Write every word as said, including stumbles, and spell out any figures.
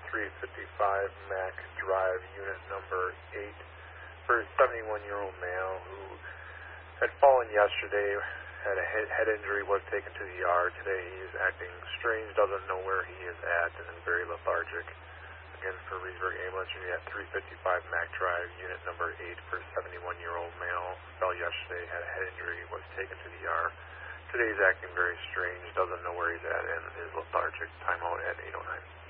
three fifty-five Mac Drive, unit number eight, for a seventy-one-year-old male who had fallen yesterday, had a head, head injury, was taken to the E R. Today he is acting strange, doesn't know where he is at, and is very lethargic. Again, for Reedsburg Ambulance Unit at three fifty-five Mac Drive, unit number eight, for a seventy-one-year-old male, fell yesterday, had a head injury, was taken to the E R. Today he's acting very strange, doesn't know where he's at, and is lethargic. Timeout at eight oh nine.